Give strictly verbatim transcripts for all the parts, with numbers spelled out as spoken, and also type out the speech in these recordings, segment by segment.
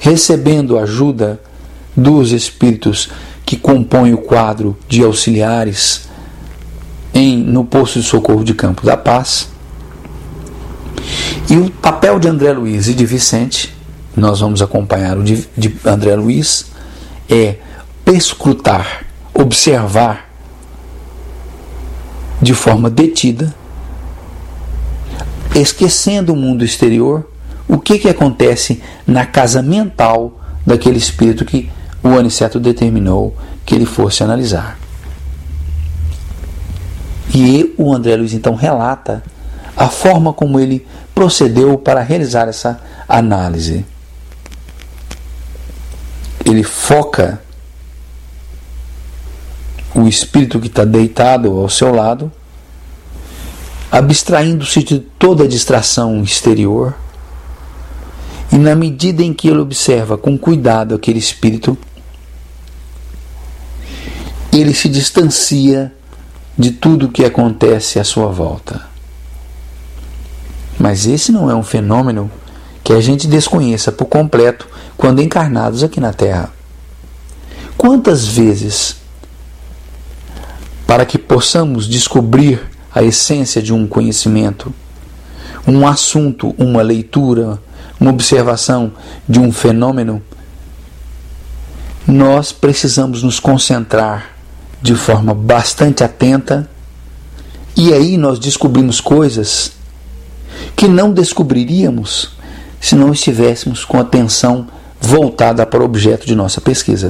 recebendo ajuda dos espíritos que compõem o quadro de auxiliares em, no posto de socorro de Campo da Paz. E o papel de André Luiz e de Vicente, nós vamos acompanhar o de, de André Luiz, é perscrutar, observar de forma detida, esquecendo o mundo exterior, o que, que acontece na casa mental daquele espírito que o Aniceto determinou que ele fosse analisar. E o André Luiz então relata a forma como ele procedeu para realizar essa análise. Ele foca o espírito que está deitado ao seu lado, abstraindo-se de toda a distração exterior, e na medida em que ele observa com cuidado aquele espírito, ele se distancia de tudo o que acontece à sua volta. Mas esse não é um fenômeno que a gente desconheça por completo quando encarnados aqui na Terra. Quantas vezes, para que possamos descobrir a essência de um conhecimento, um assunto, uma leitura, uma observação de um fenômeno, nós precisamos nos concentrar de forma bastante atenta, e aí nós descobrimos coisas que não descobriríamos se não estivéssemos com a atenção voltada para o objeto de nossa pesquisa.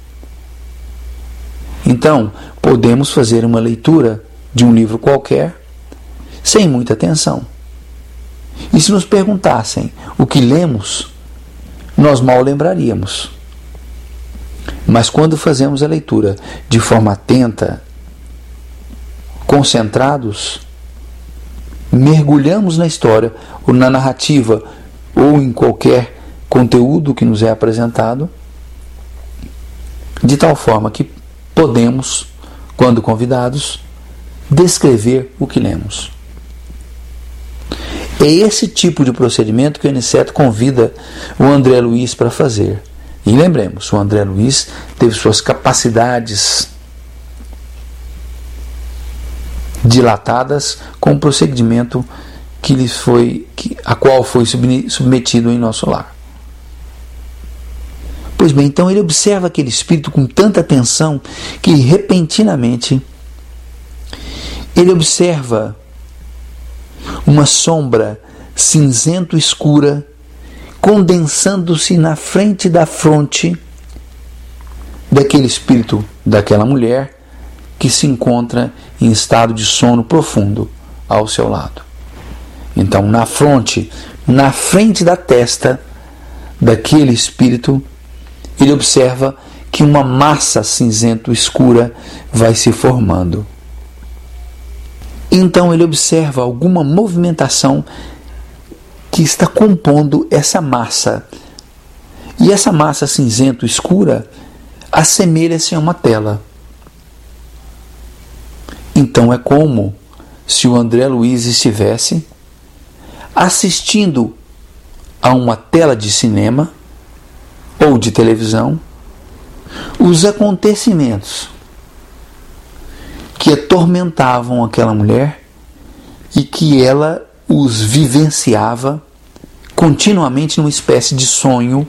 Então, podemos fazer uma leitura de um livro qualquer sem muita atenção. E se nos perguntassem o que lemos, nós mal lembraríamos. Mas quando fazemos a leitura de forma atenta, concentrados, mergulhamos na história, ou na narrativa, ou em qualquer conteúdo que nos é apresentado, de tal forma que podemos, quando convidados, descrever o que lemos. É esse tipo de procedimento que o Aniceto convida o André Luiz para fazer. E lembremos, o André Luiz teve suas capacidades dilatadas com o procedimento que lhe foi, que, a qual foi submetido em nosso lar. Pois bem, então ele observa aquele espírito com tanta atenção que repentinamente ele observa uma sombra cinzento escura condensando-se na frente da fronte daquele espírito, daquela mulher que se encontra em estado de sono profundo ao seu lado. Então, na fronte, na frente da testa daquele espírito, ele observa que uma massa cinzento escura vai se formando. Então ele observa alguma movimentação que está compondo essa massa. E essa massa cinzento escura assemelha-se a uma tela. Então é como se o André Luiz estivesse assistindo a uma tela de cinema ou de televisão os acontecimentos que atormentavam aquela mulher e que ela os vivenciava continuamente numa espécie de sonho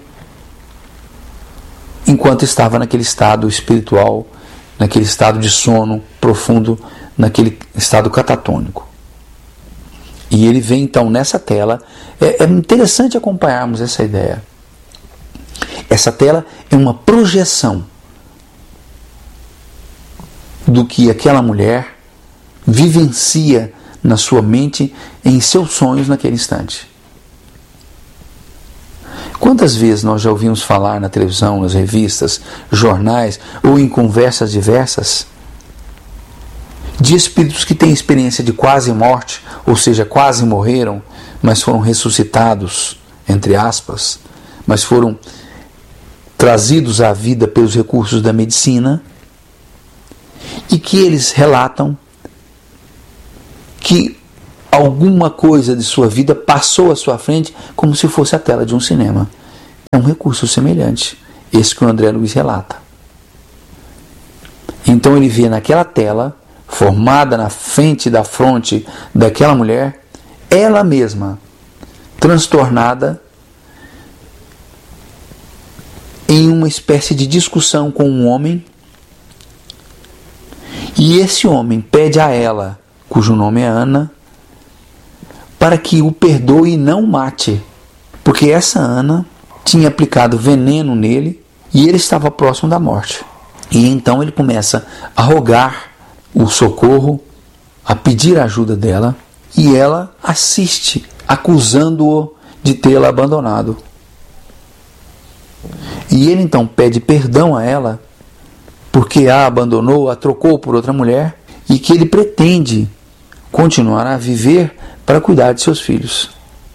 enquanto estava naquele estado espiritual, naquele estado de sono profundo, naquele estado catatônico. E ele vê então nessa tela, é, é interessante acompanharmos essa ideia. Essa tela é uma projeção do que aquela mulher vivencia na sua mente, em seus sonhos naquele instante. Quantas vezes nós já ouvimos falar na televisão, nas revistas, jornais ou em conversas diversas de espíritos que têm experiência de quase morte, ou seja, quase morreram, mas foram ressuscitados, entre aspas, mas foram trazidos à vida pelos recursos da medicina, e que eles relatam que alguma coisa de sua vida passou à sua frente como se fosse a tela de um cinema. um recurso semelhante, esse que o André Luiz relata. Então ele vê naquela tela, formada na frente da fronte daquela mulher, ela mesma, transtornada, em uma espécie de discussão com um homem, e esse homem pede a ela, cujo nome é Ana, para que o perdoe e não mate, porque essa Ana tinha aplicado veneno nele e ele estava próximo da morte. E então ele começa a rogar o socorro, a pedir a ajuda dela, e ela assiste, acusando-o de tê-la abandonado. E ele então pede perdão a ela, porque a abandonou, a trocou por outra mulher, e que ele pretende continuar a viver para cuidar de seus filhos.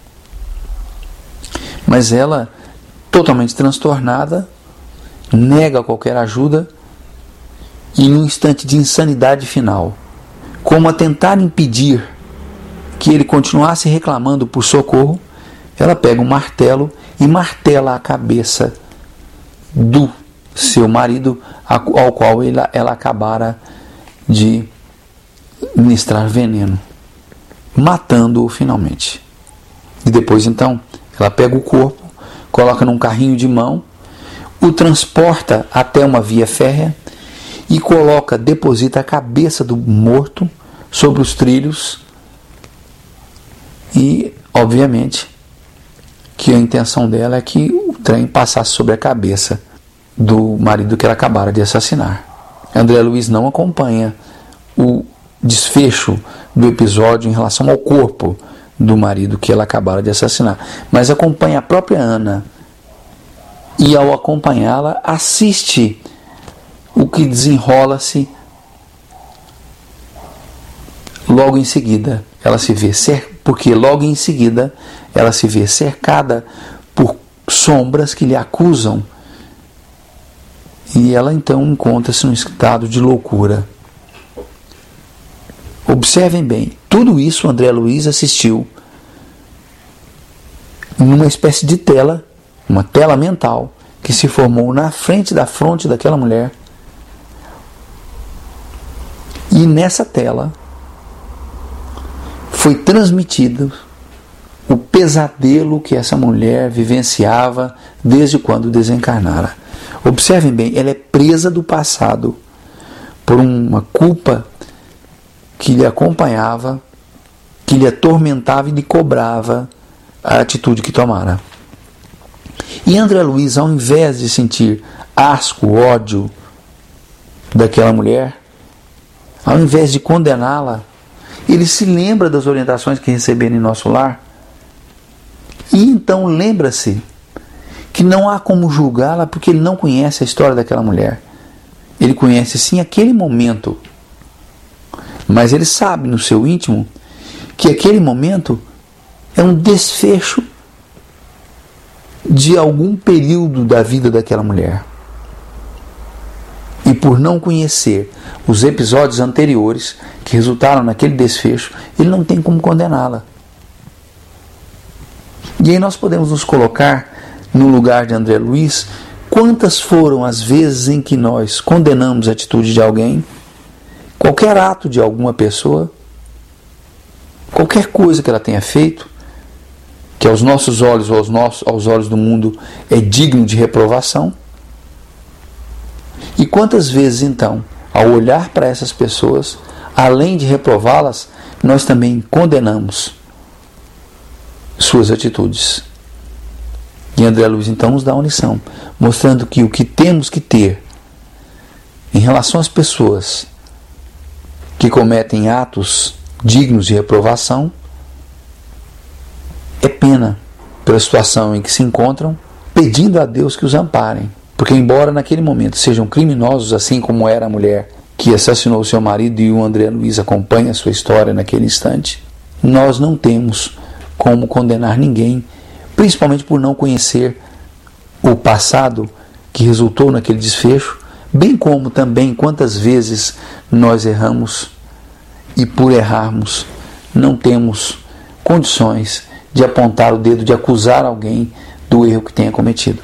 Mas ela, totalmente transtornada, nega qualquer ajuda, e num instante de insanidade final, como a tentar impedir que ele continuasse reclamando por socorro, ela pega um martelo e martela a cabeça do seu marido, ao qual ela, ela acabara de ministrar veneno, matando-o finalmente. E depois então ela pega o corpo, coloca num carrinho de mão, o transporta até uma via férrea e coloca, deposita a cabeça do morto sobre os trilhos, e obviamente que a intenção dela é que o trem passasse sobre a cabeça do marido que ela acabara de assassinar. André Luiz não acompanha o desfecho do episódio em relação ao corpo do marido que ela acabara de assassinar, mas acompanha a própria Ana, e ao acompanhá-la assiste o que desenrola-se. Logo em seguida ela se vê cer- porque logo em seguida ela se vê cercada por sombras que lhe acusam, e ela então encontra-se num estado de loucura. Observem bem, tudo isso André Luiz assistiu numa espécie de tela, uma tela mental, que se formou na frente da fronte daquela mulher. E nessa tela foi transmitido o pesadelo que essa mulher vivenciava desde quando desencarnara. Observem bem, ela é presa do passado por uma culpa que lhe acompanhava, que lhe atormentava e lhe cobrava a atitude que tomara. E André Luiz, ao invés de sentir asco, ódio daquela mulher, ao invés de condená-la, ele se lembra das orientações que receberam em Nosso Lar, e então lembra-se que não há como julgá-la porque ele não conhece a história daquela mulher. Ele conhece sim aquele momento, mas ele sabe no seu íntimo que aquele momento é um desfecho de algum período da vida daquela mulher. E por não conhecer os episódios anteriores que resultaram naquele desfecho, ele não tem como condená-la. E aí nós podemos nos colocar no lugar de André Luiz. Quantas foram as vezes em que nós condenamos a atitude de alguém, qualquer ato de alguma pessoa, qualquer coisa que ela tenha feito, que aos nossos olhos ou aos, nossos, aos olhos do mundo é digno de reprovação? E quantas vezes então, ao olhar para essas pessoas, além de reprová-las, nós também condenamos suas atitudes? E André Luiz então nos dá uma lição, mostrando que o que temos que ter em relação às pessoas que cometem atos dignos de reprovação é pena pela situação em que se encontram, pedindo a Deus que os amparem. Porque embora naquele momento sejam criminosos, assim como era a mulher que assassinou seu marido, e o André Luiz acompanha a sua história naquele instante, nós não temos como condenar ninguém, principalmente por não conhecer o passado que resultou naquele desfecho, bem como também quantas vezes nós erramos e por errarmos não temos condições de apontar o dedo, de acusar alguém do erro que tenha cometido.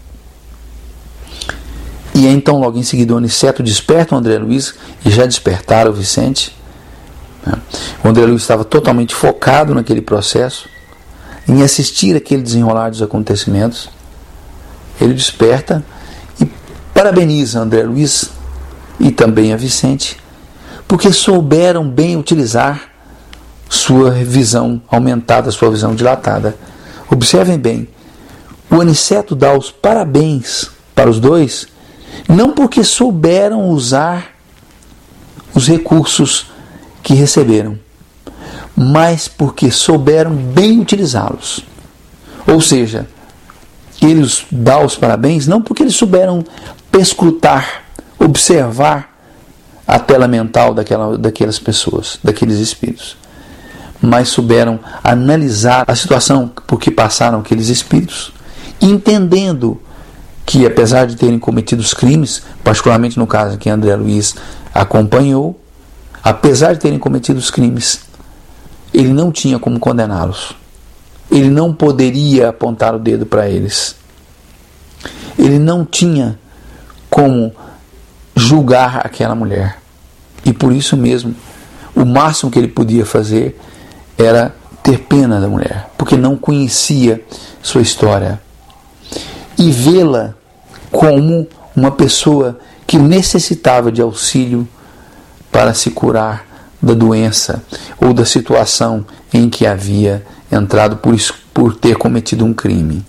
E então, logo em seguida, o Aniceto desperta o André Luiz, e já despertaram o Vicente. O André Luiz estava totalmente focado naquele processo, em assistir aquele desenrolar dos acontecimentos. Ele desperta e parabeniza André Luiz e também a Vicente, porque souberam bem utilizar sua visão aumentada, sua visão dilatada. Observem bem, o Aniceto dá os parabéns para os dois, não porque souberam usar os recursos que receberam, mas porque souberam bem utilizá-los. Ou seja, ele os dá os parabéns não porque eles souberam perscrutar, observar a tela mental daquela, daquelas pessoas, daqueles espíritos, mas souberam analisar a situação por que passaram aqueles espíritos, entendendo que, apesar de terem cometido os crimes, particularmente no caso que André Luiz acompanhou, apesar de terem cometido os crimes, ele não tinha como condená-los. Ele não poderia apontar o dedo para eles. Ele não tinha como julgar aquela mulher. E por isso mesmo, o máximo que ele podia fazer era ter pena da mulher, porque não conhecia sua história, e vê-la como uma pessoa que necessitava de auxílio para se curar da doença ou da situação em que havia entrado por, por ter cometido um crime.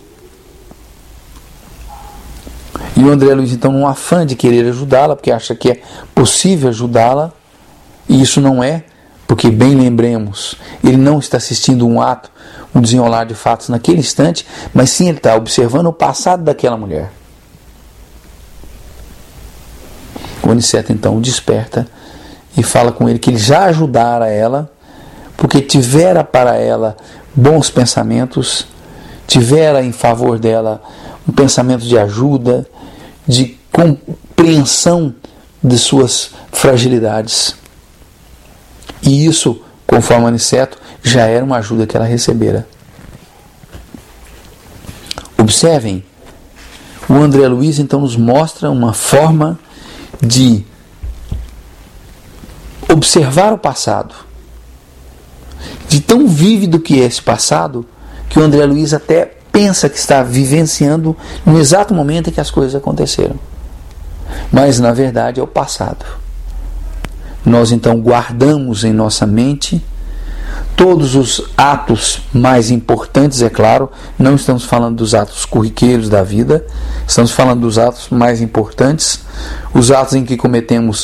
E o André Luiz, então, num afã de querer ajudá-la, porque acha que é possível ajudá-la, e isso não é, porque, bem lembremos, ele não está assistindo um ato, um desenrolar de fatos naquele instante, mas sim ele está observando o passado daquela mulher. O Aniceto então o desperta e fala com ele que ele já ajudara ela, porque tivera para ela bons pensamentos, tivera em favor dela um pensamento de ajuda, de compreensão de suas fragilidades. E isso, conforme o Aniceto, já era uma ajuda que ela recebera. Observem, o André Luiz então nos mostra uma forma de observar o passado, de tão vívido que é esse passado, que o André Luiz até pensa que está vivenciando no exato momento em que as coisas aconteceram. Mas na verdade é o passado. Nós então guardamos em nossa mente todos os atos mais importantes, é claro, não estamos falando dos atos corriqueiros da vida, estamos falando dos atos mais importantes, os atos em que cometemos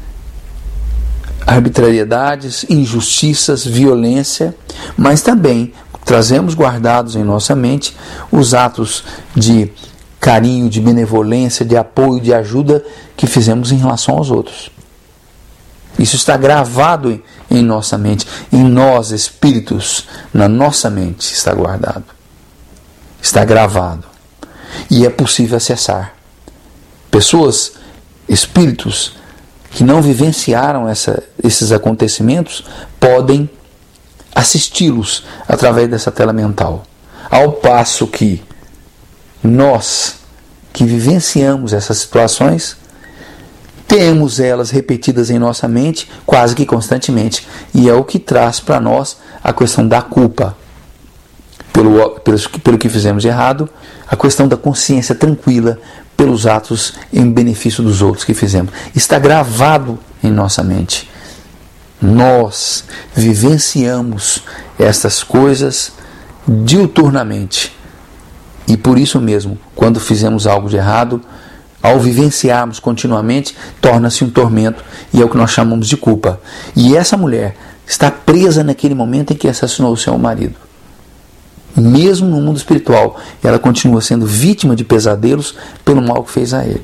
arbitrariedades, injustiças, violência, mas também trazemos guardados em nossa mente os atos de carinho, de benevolência, de apoio, de ajuda que fizemos em relação aos outros. Isso está gravado em nossa mente, em nós, espíritos, na nossa mente está guardado. Está gravado. E é possível acessar. Pessoas, espíritos, que não vivenciaram essa, esses acontecimentos, podem assisti-los através dessa tela mental. Ao passo que nós, que vivenciamos essas situações, temos elas repetidas em nossa mente quase que constantemente, e é o que traz para nós a questão da culpa pelo, pelo, pelo que fizemos de errado, a questão da consciência tranquila pelos atos em benefício dos outros que fizemos. Está gravado em nossa mente. Nós vivenciamos estas coisas diuturnamente, e por isso mesmo, quando fizemos algo de errado, ao vivenciarmos continuamente, torna-se um tormento, e é o que nós chamamos de culpa. E essa mulher está presa naquele momento em que assassinou o seu marido. Mesmo no mundo espiritual, ela continua sendo vítima de pesadelos pelo mal que fez a ele.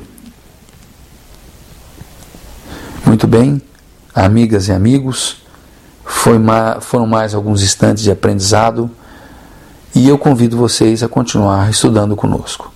Muito bem, amigas e amigos, foi ma- foram mais alguns instantes de aprendizado, e eu convido vocês a continuar estudando conosco.